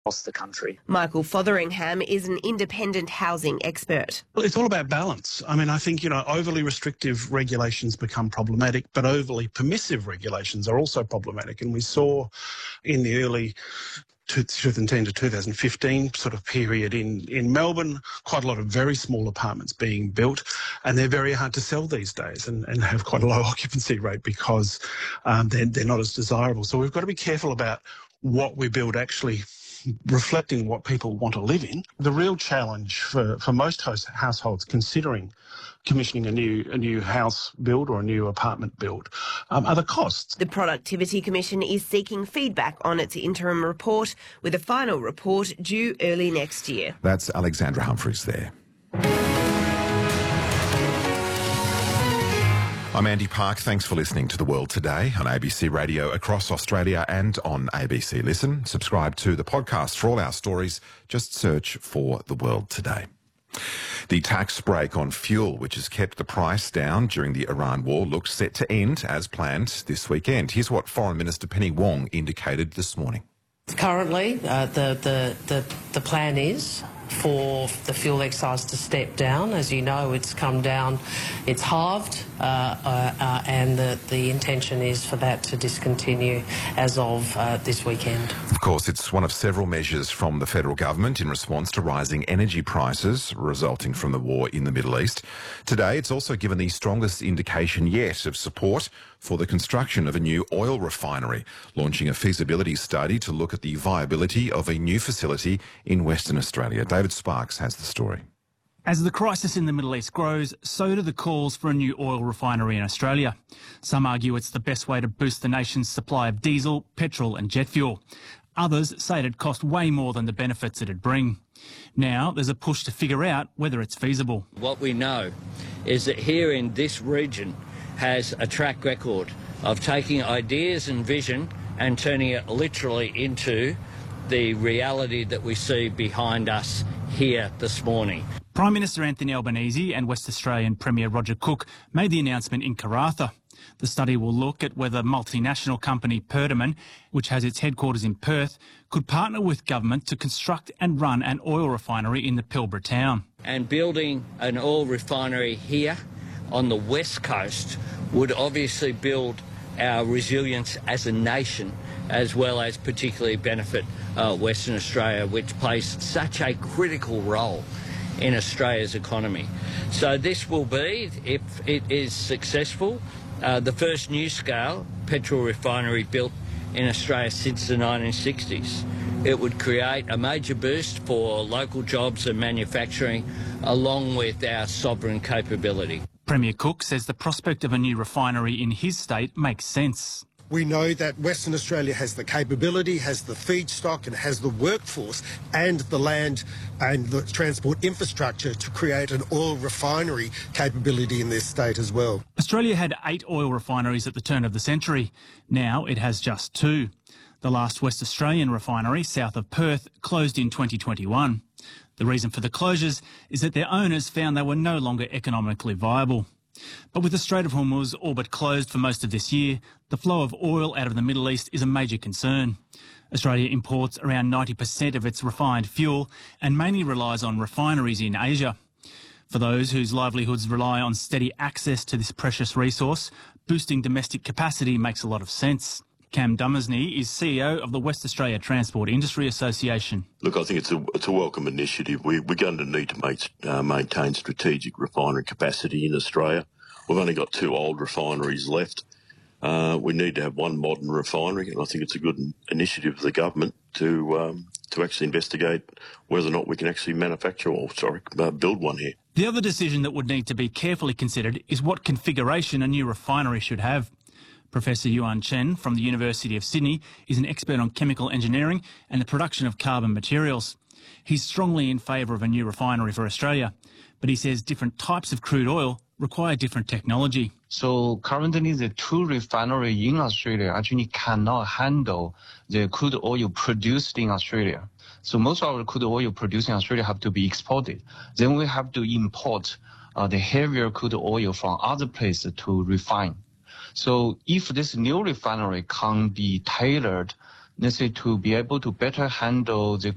across the country. Michael Fotheringham is an independent housing expert. Well, it's all about balance. I mean, I think, overly restrictive regulations become problematic, but overly permissive regulations are also problematic. And we saw in the early 2010 to 2015 sort of period in Melbourne, quite a lot of very small apartments being built, and they're very hard to sell these days and have quite a low occupancy rate because they're not as desirable. So we've got to be careful about what we build actually reflecting what people want to live in. The real challenge for most households considering commissioning a new house build or a new apartment build are the costs. The Productivity Commission is seeking feedback on its interim report, with a final report due early next year. That's Alexandra Humphreys there. I'm Andy Park. Thanks for listening to The World Today on ABC Radio across Australia and on ABC Listen. Subscribe to the podcast for all our stories. Just search for The World Today. The tax break on fuel, which has kept the price down during the Iran war, looks set to end as planned this weekend. Here's what Foreign Minister Penny Wong indicated this morning. Currently, the plan is for the fuel excise to step down. As you know, it's come down, it's halved, and the intention is for that to discontinue as of this weekend. Of course, it's one of several measures from the federal government in response to rising energy prices resulting from the war in the Middle East. Today, it's also given the strongest indication yet of support for the construction of a new oil refinery, launching a feasibility study to look at the viability of a new facility in Western Australia. David Sparks has the story. As the crisis in the Middle East grows, so do the calls for a new oil refinery in Australia. Some argue it's the best way to boost the nation's supply of diesel, petrol and jet fuel. Others say it'd cost way more than the benefits it'd bring. Now there's a push to figure out whether it's feasible. What we know is that here in this region has a track record of taking ideas and vision and turning it literally into the reality that we see behind us here this morning. Prime Minister Anthony Albanese and West Australian Premier Roger Cook made the announcement in Karratha. The study will look at whether multinational company Perdaman, which has its headquarters in Perth, could partner with government to construct and run an oil refinery in the Pilbara town. And building an oil refinery here on the west coast would obviously build our resilience as a nation, as well as particularly benefit Western Australia, which plays such a critical role in Australia's economy. So this will be, if it is successful, the first new-scale petrol refinery built in Australia since the 1960s. It would create a major boost for local jobs and manufacturing, along with our sovereign capability. Premier Cook says the prospect of a new refinery in his state makes sense. We know that Western Australia has the capability, has the feedstock and has the workforce and the land and the transport infrastructure to create an oil refinery capability in this state as well. Australia had 8 oil refineries at the turn of the century. Now it has just 2. The last West Australian refinery, south of Perth, closed in 2021. The reason for the closures is that their owners found they were no longer economically viable. But with the Strait of Hormuz all but closed for most of this year, the flow of oil out of the Middle East is a major concern. Australia imports around 90% of its refined fuel and mainly relies on refineries in Asia. For those whose livelihoods rely on steady access to this precious resource, boosting domestic capacity makes a lot of sense. Cam Dummersney is CEO of the West Australia Transport Industry Association. Look, I think it's a welcome initiative. We're going to need to maintain strategic refinery capacity in Australia. We've only got 2 old refineries left. We need to have one modern refinery, and I think it's a good initiative of the government to actually investigate whether or not we can actually build one here. The other decision that would need to be carefully considered is what configuration a new refinery should have. Professor Yuan Chen from the University of Sydney is an expert on chemical engineering and the production of carbon materials. He's strongly in favour of a new refinery for Australia, but he says different types of crude oil require different technology. So currently the 2 refineries in Australia actually cannot handle the crude oil produced in Australia. So most of our crude oil produced in Australia have to be exported. Then we have to import the heavier crude oil from other places to refine. So if this new refinery can be tailored, let's say, to be able to better handle the